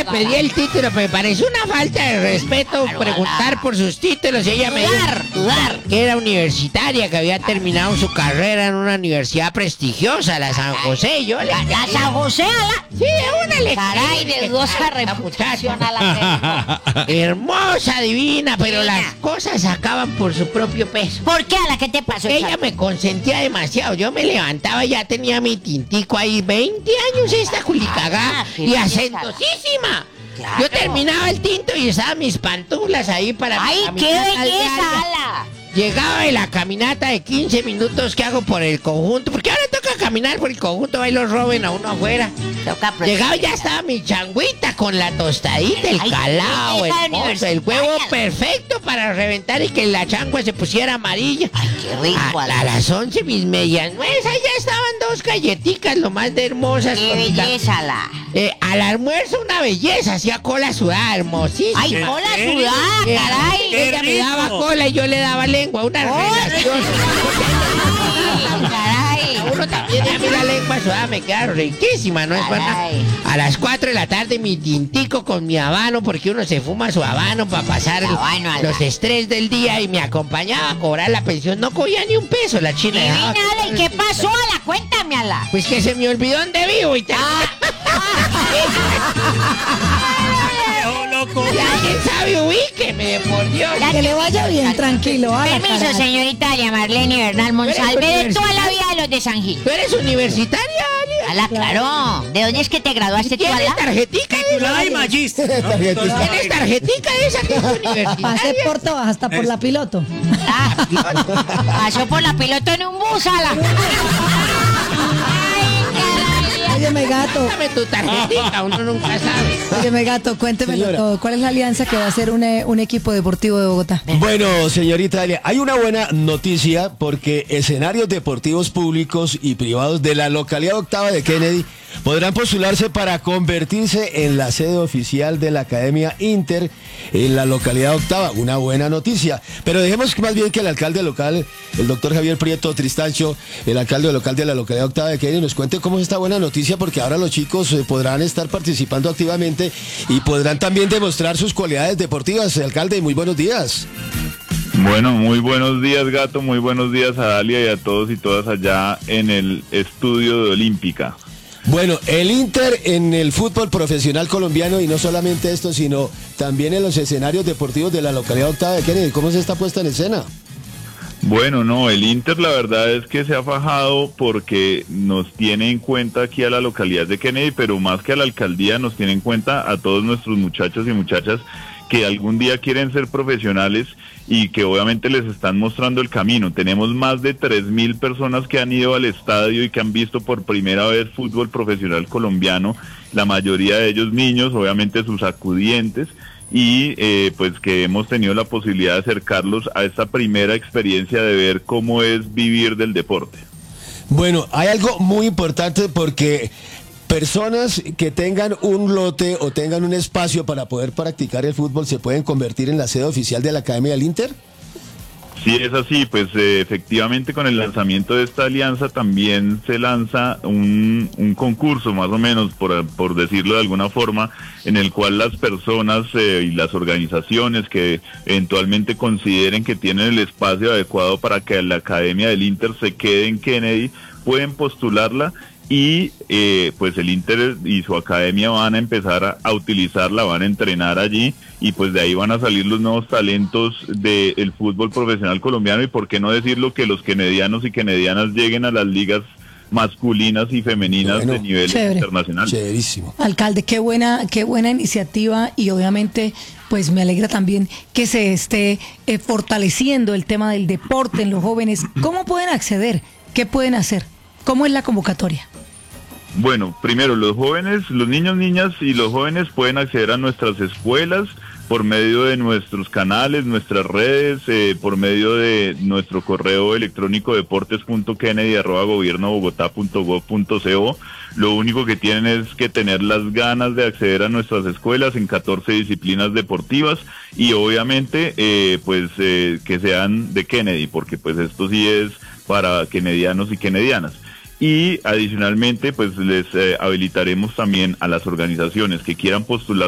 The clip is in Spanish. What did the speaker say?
pedí el título, me pareció una falta de respeto preguntar por sus títulos. Y ella me dijo que era universitaria, que había terminado su carrera en una universidad prestigiosa, la San José. Yo le ¿La San José? Sí, una le Caray, de dudosa reputación a la hermosa, divina, pero las cosas acaban por su propio peso. ¿Por qué? ¿A la que te pasó? Ella me consentía demasiado. Yo me levantaba y ya tenía mi tintico ahí, 20 años esta culicagá, y acentosísima. Claro. Yo terminaba el tinto y usaba mis pantuflas ahí para... ¡Ay, qué belleza, Ala! Llegaba de la caminata de 15 minutos que hago por el conjunto, porque ahora toca caminar por el conjunto, ahí los roben a uno afuera. Llegaba y ya estaba mi changuita con la tostadita, el calao, el huevo perfecto para reventar y que la changua se pusiera amarilla. ¡Ay, qué rico! A las 11 mis medias nuevas, ahí ya estaban 2 galletitas, lo más de hermosas. ¡Qué belleza, Ala! Al almuerzo una belleza, hacía cola sudada, hermosísima. ¡Ay, cola sudada, caray! Ella me daba cola y yo le daba lengua, una relación. ¡Caray! Uno también, a mí la lengua sudada me queda riquísima, ¿no es verdad? A las 4 de la tarde mi tintico con mi habano, porque uno se fuma su habano para pasar los estrés del día, y me acompañaba a cobrar la pensión. No cogía ni un peso la china. ¿Y qué pasó, Ala? Cuéntame, Ala. Pues que se me olvidó dónde vivo y te... Loco. Si alguien sabe, ubíqueme, por Dios. Que le vaya bien, tranquilo. Permiso, señorita Alia Marlene Bernal Monsalve, de toda la vida de los de San Gil. ¿Tú eres universitaria, Ali? Ala, claro. ¿De dónde es que te graduaste tú, ¿Tienes Ala? tarjetica de Titulada y esa? magíster. ¿Tienes tarjetica de esa que es Pasé universitaria? por todas, hasta por la piloto. Ah, pasó por la pelota en un bus, Ala. Óyeme, gato. Dame tu tarjetica, uno nunca sabe. Óyeme, gato, cuéntemelo Señora. todo. ¿Cuál es la alianza que va a hacer un equipo deportivo de Bogotá? Bueno, señorita Alia, hay una buena noticia porque escenarios deportivos públicos y privados de la localidad octava de Kennedy podrán postularse para convertirse en la sede oficial de la Academia Inter en la localidad octava. Una buena noticia. Pero dejemos más bien que el alcalde local, el doctor Javier Prieto Tristancho, el alcalde local de la localidad octava de Kennedy, nos cuente cómo es esta buena noticia, porque ahora los chicos podrán estar participando activamente y podrán también demostrar sus cualidades deportivas. Alcalde, muy buenos días. Bueno, muy buenos días, Gato, muy buenos días a Dalia y a todos y todas allá en el estudio de Olímpica. Bueno, el Inter en el fútbol profesional colombiano, y no solamente esto, sino también en los escenarios deportivos de la localidad octava de Kennedy. ¿Cómo se está puesta en escena? Bueno, no, el Inter la verdad es que se ha fajado porque nos tiene en cuenta aquí a la localidad de Kennedy, pero más que a la alcaldía nos tiene en cuenta a todos nuestros muchachos y muchachas que algún día quieren ser profesionales y que obviamente les están mostrando el camino. Tenemos más de 3.000 personas que han ido al estadio y que han visto por primera vez fútbol profesional colombiano, la mayoría de ellos niños, obviamente sus acudientes, y pues que hemos tenido la posibilidad de acercarlos a esta primera experiencia de ver cómo es vivir del deporte. Bueno, hay algo muy importante porque personas que tengan un lote o tengan un espacio para poder practicar el fútbol se pueden convertir en la sede oficial de la Academia del Inter. Sí, es así, pues efectivamente con el lanzamiento de esta alianza también se lanza un concurso, más o menos, por decirlo de alguna forma, en el cual las personas y las organizaciones que eventualmente consideren que tienen el espacio adecuado para que la Academia del Inter se quede en Kennedy, pueden postularla. Y pues el Inter y su academia van a empezar a utilizarla, van a entrenar allí y pues de ahí van a salir los nuevos talentos del fútbol profesional colombiano y por qué no decirlo que los kennedianos y kennedianas lleguen a las ligas masculinas y femeninas de nivel internacional. Chéverísimo. Alcalde, qué buena iniciativa y obviamente pues me alegra también que se esté fortaleciendo el tema del deporte en los jóvenes. ¿Cómo pueden acceder? ¿Qué pueden hacer? ¿Cómo es la convocatoria? Bueno, primero los jóvenes, los niños, niñas y los jóvenes pueden acceder a nuestras escuelas por medio de nuestros canales, nuestras redes, por medio de nuestro correo electrónico deportes.kennedy@gobiernobogotá.gov.co. Lo único que tienen es que tener las ganas de acceder a nuestras escuelas en 14 disciplinas deportivas y obviamente que sean de Kennedy, porque pues esto sí es para kennedianos y kennedianas. Y adicionalmente pues les habilitaremos también a las organizaciones que quieran postular